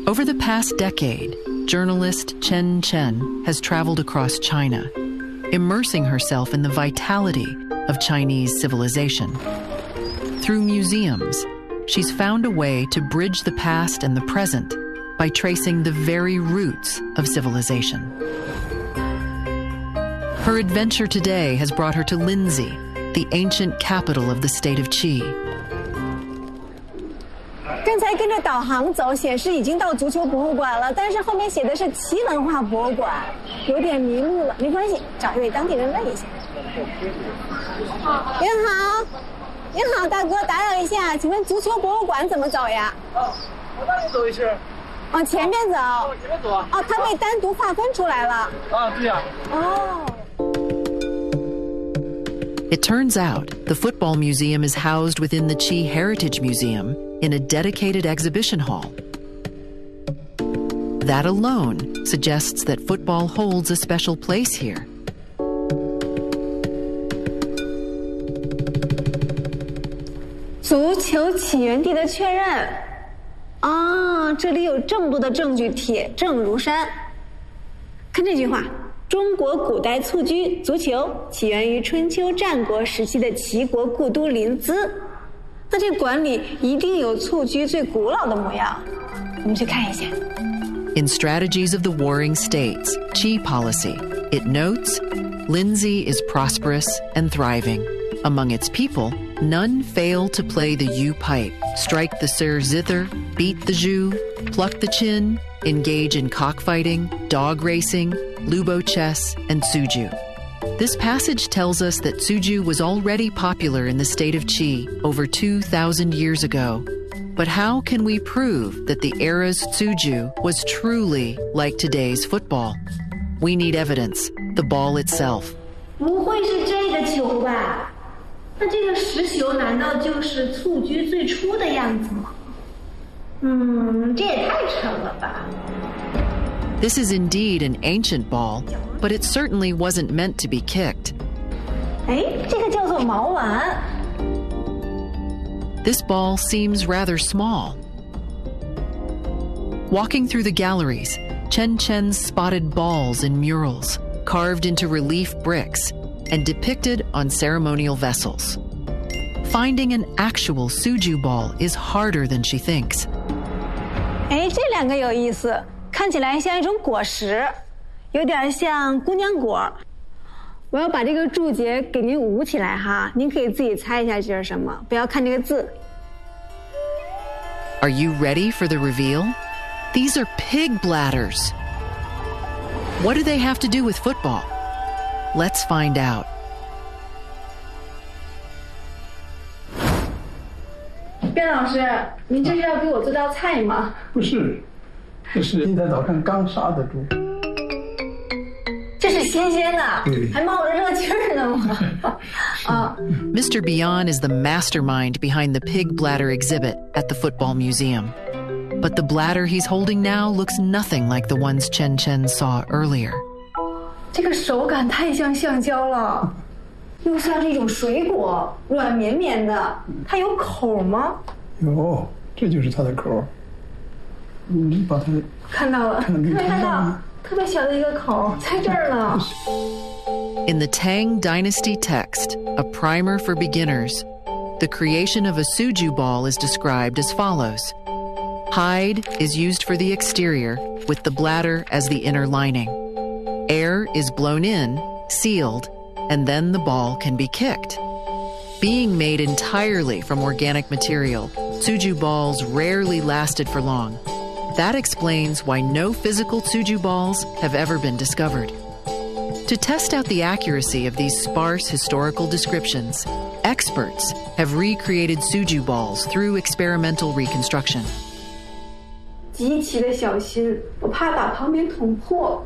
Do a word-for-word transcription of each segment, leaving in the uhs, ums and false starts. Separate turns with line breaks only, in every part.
Over the past decade, journalist Chen Chen has traveled across China, immersing herself in the vitality of Chinese civilization. Through museums, she's found a way to bridge the past and the present by tracing the very roots of civilization. Her adventure today has brought her to Linzi, the ancient capital of the state of Qi.
刚才跟着导航走，显示已经到足球博物馆了，但是后面写的是齐文化博物馆，有点迷路了。没关系，找一位当地人问一下。您好，您好，大哥，打扰一下，请问足球博物馆怎么走呀？
哦，往那里走一圈。
往前面走。
往前面走啊。
哦，它被单独划分出来了。
啊，对呀。
哦。
It turns out the football museum is housed within the Qi Heritage Museum in a dedicated exhibition hall. That alone suggests that football holds a special place here.
足球起源地的确认。啊，这里有这么多的证据，铁证如山。看这句话。 中国古代蹴鞠足球起源于春秋战国时期的齐国故都临淄，那这馆里一定有蹴鞠最古老的模样，我们去看一下。
In Strategies of the Warring States, Qi policy, it notes, Linzi is prosperous and thriving. Among its people, none fail to play the Yu pipe, strike the sir zither, beat the zhu, pluck the chin, engage in cockfighting, dog racing, lubo chess, and suju. This passage tells us that suju was already popular in the state of Qi over two thousand years ago. But how can we prove that the era's suju was truly like today's football? We need evidence, the ball itself.
不会是这个球吧？那这个石球难道就是蹴鞠最初的样子吗？嗯，这也太沉了吧。
This is indeed an ancient ball, but it certainly wasn't meant to be kicked.
哎，这个叫做毛丸。
This ball seems rather small. Walking through the galleries, Chen Chen spotted balls in murals, carved into relief bricks, and depicted on ceremonial vessels. Finding an actual suju ball is harder than she thinks.
哎，这两个有意思，看起来像一种果实，有点像姑娘果。我要把这个注解给您捂起来哈，您可以自己猜一下这是什么，不要看这个字。
Are you ready for the reveal? These are pig bladders. What do they have to do with football? Let's find out.
卞老师，您这是要给我做道菜吗？
不是，这是今天早上刚杀的猪。
这是新鲜的，还冒着热气儿呢吗？啊。
Mister Bian is the mastermind behind the pig bladder exhibit at the football museum. But the bladder he's holding now looks nothing like the ones Chen Chen saw earlier.
这个手感太像橡胶了，又像是一种水果，软绵绵的。它有口吗？
有，这就是它的口。你把它
看到了，看没看到？特别小的一个口，在这儿呢。
In the Tang Dynasty text, A Primer for Beginners, the creation of a suju ball is described as follows. Hide is used for the exterior, with the bladder as the inner lining. Air is blown in, sealed, and then the ball can be kicked. Being made entirely from organic material, suju balls rarely lasted for long. That explains why no physical suju balls have ever been discovered. To test out the accuracy of these sparse historical descriptions, experts have recreated suju balls through experimental reconstruction.
极其的小心，我怕把旁边捅破。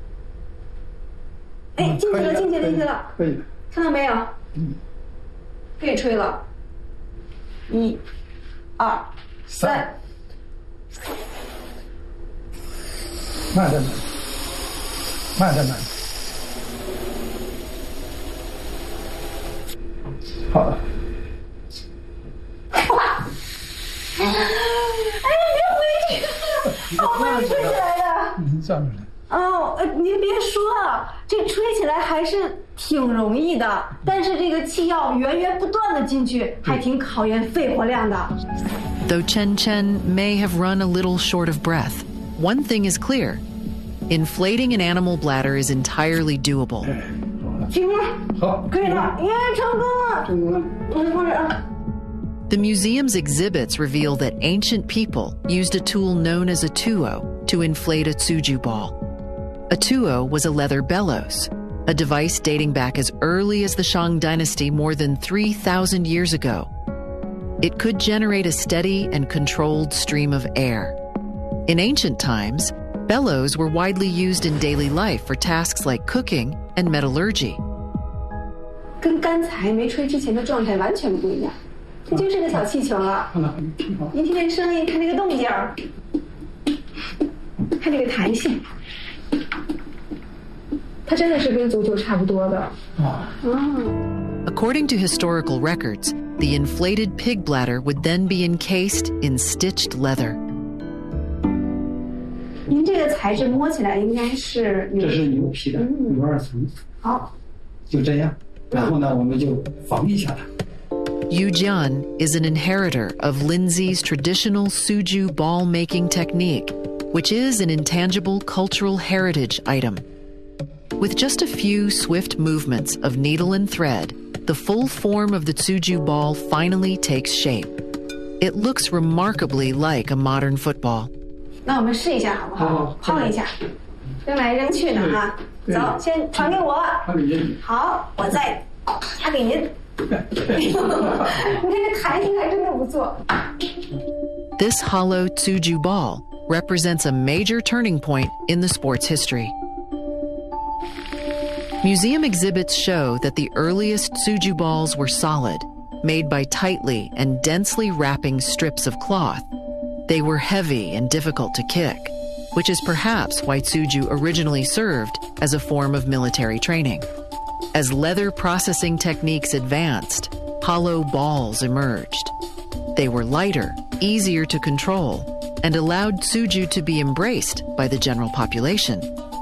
哎，进去了，进去了，进去了，
可以，
看到没有？嗯，可以吹了。一、二、三。
慢点慢，慢点慢。好了。
哇！哎，别回去！
好不容易吹起来的。
嗯，这样子的。
哦，呃，您别说啊，这吹起来还是挺容易的，但是这个气要源源不断的进去，还挺考验肺活量的。
Though Chen Chen may have run a little short of breath, one thing is clear. Inflating an animal bladder is entirely doable.
行了，
好，
可以了，耶，成功了，
成功了。
我放这啊。
The museum's exhibits reveal that ancient people used a tool known as a tuo to inflate a tsuju ball. A tuo was a leather bellows, a device dating back as early as the Shang dynasty more than three thousand years ago. It could generate a steady and controlled stream of air. In ancient times, bellows were widely used in daily life for tasks like cooking and metallurgy.
跟刚才没吹之前的状态完全不一样，这就是个小气球了。您听这声音，看这个动静儿，看这个弹性，它真的是跟足球差不多的。
啊。
According to historical records, the inflated pig bladder would then be encased in stitched leather.
您这个材质摸起来应该是
这是牛皮的，有二层。
好，
就这样，然后呢，我们就缝一下它。
Yu Jian is an inheritor of Lindsay's traditional Suju ball making technique, which is an intangible cultural heritage item. With just a few swift movements of needle and thread, the full form of the Tsuju ball finally takes shape. It looks remarkably like a modern football.
那我们试一下好不好？碰一下，扔来扔去呢哈。走，先传给我。
传给您。
好，我再传给您。你看这弹性还真的不错。
This hollow Tsuju ball represents a major turning point in the sport's history. Museum exhibits show that the earliest Tsuju balls were solid, made by tightly and densely wrapping strips of cloth. They were heavy and difficult to kick, which is perhaps why Tsuju originally served as a form of military training. As leather processing techniques advanced, hollow balls emerged. They were lighter, easier to control, and allowed Tsuju to be embraced by the general population.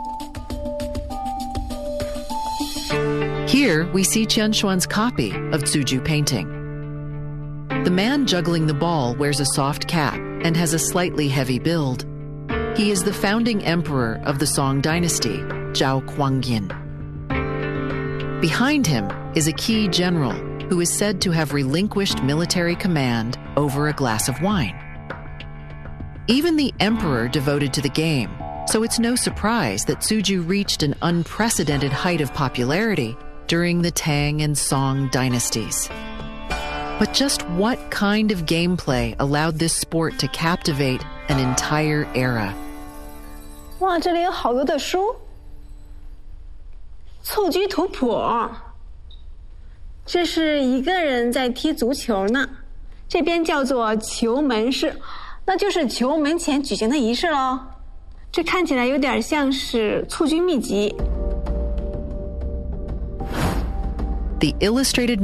Here we see Qian Xuan's copy of Tsuju painting. The man juggling the ball wears a soft cap and has a slightly heavy build. He is the founding emperor of the Song dynasty, Zhao Kuangyin. Behind him is a key general who is said to have relinquished military command over a glass of wine. Even the emperor devoted to the game, so it's no surprise that Tsuju reached an unprecedented height of popularity during the Tang and Song dynasties. But just what kind of gameplay allowed this sport to captivate an entire era?
哇，这里有好多的书，蹴鞠图谱。这是一个人在踢足球呢，这边叫做球门式，那就是球门前举行的仪式喽。这看起来有点像是蹴鞠秘籍。
The illustrated